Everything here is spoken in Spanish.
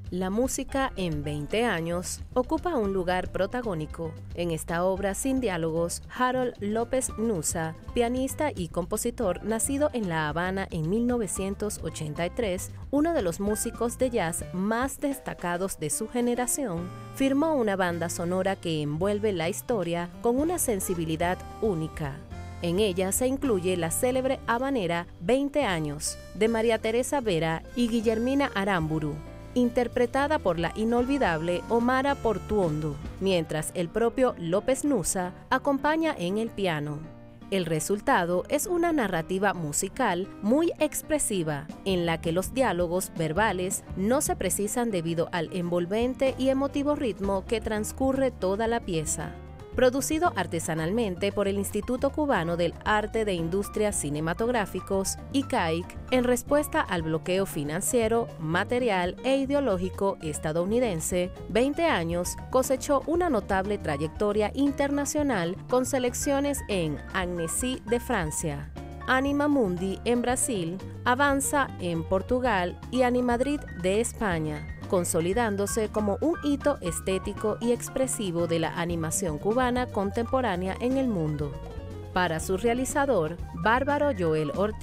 La música en 20 años ocupa un lugar protagónico. En esta obra sin diálogos, Harold López Nussa, pianista y compositor nacido en La Habana en 1983, uno de los músicos de jazz más destacados de su generación, firmó una banda sonora que envuelve la historia con una sensibilidad única. En ella se incluye la célebre habanera 20 años, de María Teresa Vera y Guillermina Aramburu, interpretada por la inolvidable Omara Portuondo, mientras el propio López Nussa acompaña en el piano. El resultado es una narrativa musical muy expresiva, en la que los diálogos verbales no se precisan debido al envolvente y emotivo ritmo que transcurre toda la pieza. Producido artesanalmente por el Instituto Cubano del Arte de Industrias Cinematográficos, ICAIC, en respuesta al bloqueo financiero, material e ideológico estadounidense, 20 años cosechó una notable trayectoria internacional con selecciones en Annecy de Francia, Anima Mundi en Brasil, Avanza en Portugal y Animadrid de España, consolidándose como un hito estético y expresivo de la animación cubana contemporánea en el mundo. Para su realizador, Bárbaro Joel Ortiz,